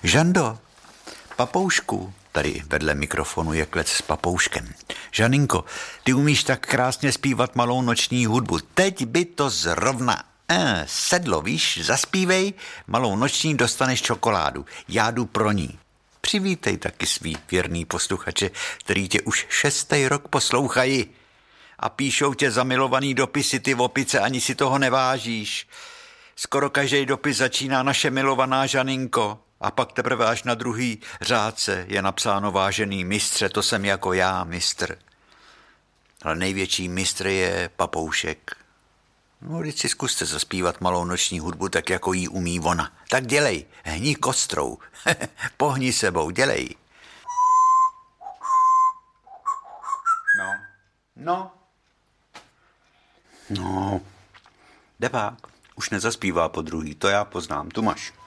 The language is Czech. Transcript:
Žando, papoušku, tady vedle mikrofonu je klec s papouškem. Žaninko, ty umíš tak krásně zpívat malou noční hudbu. Teď by to zrovna sedlo, víš, zaspívej, malou noční dostaneš čokoládu. Já jdu pro ní. Přivítej taky svý věrný posluchače, který tě už 6. rok poslouchají a píšou tě zamilovaný dopisy, ty opice, ani si toho nevážíš. Skoro každý dopis začíná naše milovaná Žaninko a pak teprve až na druhý řádce je napsáno vážený mistře, to jsem jako já, mistr. Ale největší mistr je papoušek. No, když si zkuste zaspívat malou noční hudbu, tak jako jí umí ona. Tak dělej, hni kostrou, pohni sebou, dělej. No, Depák už nezaspívá po druhý, to já poznám, tu máš.